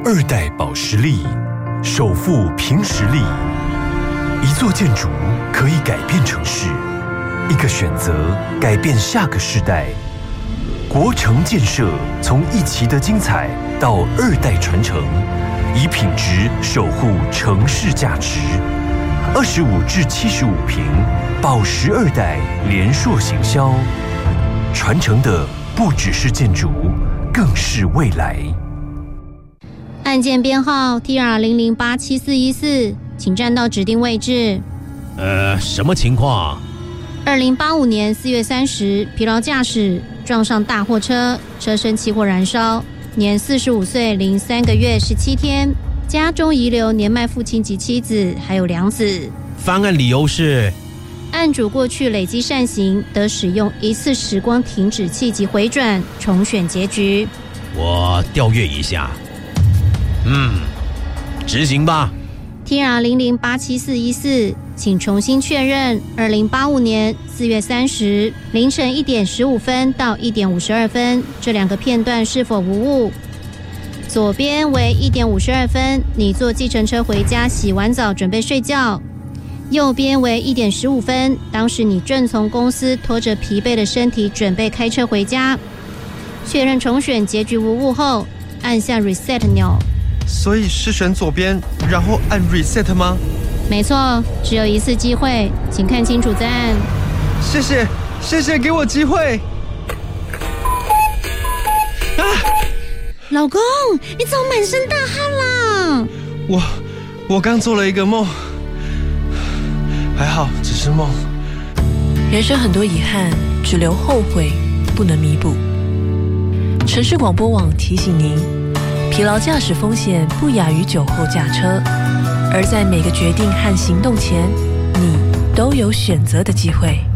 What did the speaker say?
2代保时力，首富凭实力。一座建筑可以改变城市，一个选择改变下个世代。国城建设从一期的精彩到2代传承，以品质守护城市价值。25至75坪，保时2代联硕行销，传承的不只是建筑，更是未来。 案件编号 TR00874414，请站到指定位置。 什么情况 ？2085年4月30，疲劳驾驶撞上大货车，车身起火燃烧，年45岁零3个月17天，家中遗留年迈父亲及妻子，还有2子。 翻案理由是， 案主过去累积善行，得使用一次时光停止器及回转重选结局。 我调阅一下。执行吧。 TR00874414，请重新确认2085年4月30凌晨1点15分到1点52分这2个片段是否无误。左边为1点52分，你坐计程车回家，洗完澡准备睡觉。右边为1点15分，当时你正从公司拖着疲惫的身体准备开车回家。确认重选结局无误后，按下 Reset 钮。 所以是选左边，然后按 Reset 吗？ 没错，只有一次机会，请看清楚再按。 谢谢给我机会。 老公，你怎么满身大汗啦？ 我刚做了一个梦，还好只是梦。 人生很多遗憾，只留后悔，不能弥补。城市广播网提醒您，疲劳驾驶风险不亚于酒后驾车，而在每个决定和行动前，你都有选择的机会。